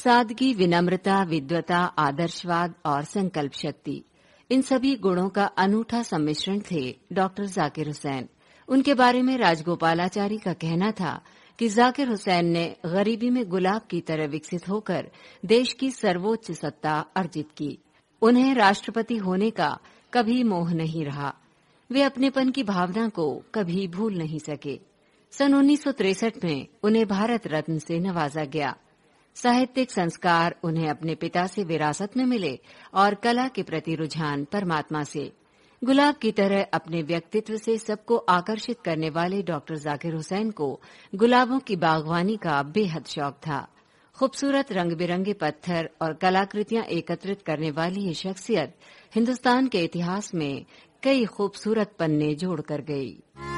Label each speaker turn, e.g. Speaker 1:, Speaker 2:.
Speaker 1: सादगी, विनम्रता, विद्वता, आदर्शवाद और संकल्प शक्ति, इन सभी गुणों का अनूठा सम्मिश्रण थे डॉक्टर जाकिर हुसैन। उनके बारे में राजगोपालाचारी का कहना था कि जाकिर हुसैन ने गरीबी में गुलाब की तरह विकसित होकर देश की सर्वोच्च सत्ता अर्जित की। उन्हें राष्ट्रपति होने का कभी मोह नहीं रहा। वे अपनेपन की भावना को कभी भूल नहीं सके। सन 1963 में उन्हें भारत रत्न से नवाजा गया। साहित्यिक संस्कार उन्हें अपने पिता से विरासत में मिले और कला के प्रति रुझान परमात्मा से। गुलाब की तरह अपने व्यक्तित्व से सबको आकर्षित करने वाले डॉक्टर जाकिर हुसैन को गुलाबों की बागवानी का बेहद शौक था। खूबसूरत रंग बिरंगे पत्थर और कलाकृतियां एकत्रित करने वाली ये शख्सियत हिंदुस्तान के इतिहास में कई खूबसूरत पन्ने जोड़कर गई।